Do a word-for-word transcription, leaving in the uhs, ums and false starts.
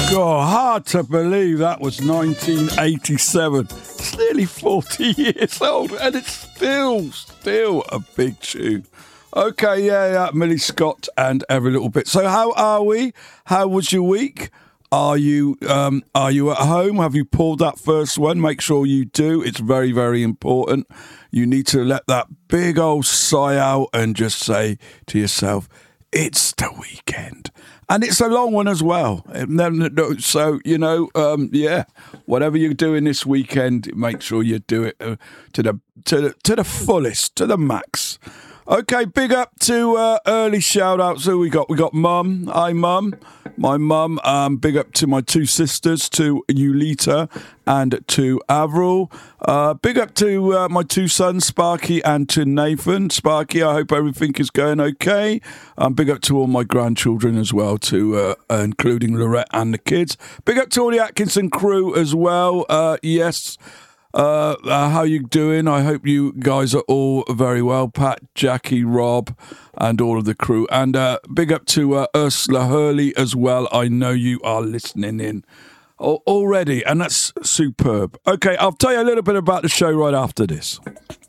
God, hard to believe that was nineteen eighty-seven. It's nearly forty years old, and it's still, still a big tune. Okay, yeah, yeah, Millie Scott and every little bit. So how are we? How was your week? Are you um, are you at home? Have you pulled that first one? Make sure you do. It's very, very important. You need to let that big old sigh out and just say to yourself, it's the weekend. And it's a long one as well. So, you know, um, yeah, whatever you're doing this weekend, make sure you do it uh, to the to the, to the fullest, to the max. Okay, big up to uh, early shout-outs. Who we got? We got Mum. Hi, Mum. My mum. Um, big up to my two sisters, to Ulita and to Avril. Uh, big up to uh, my two sons, Sparky and to Nathan. Sparky, I hope everything is going okay. Um, big up to all my grandchildren as well, to uh, including Lorette and the kids. Big up to all the Atkinson crew as well. Uh, yes. Uh, uh, how you doing? I hope you guys are all very well. Pat, Jackie, Rob, and all of the crew. And uh, big up to uh, Ursula Hurley as well. I know you are listening in already, and that's superb. Okay, I'll tell you a little bit about the show right after this.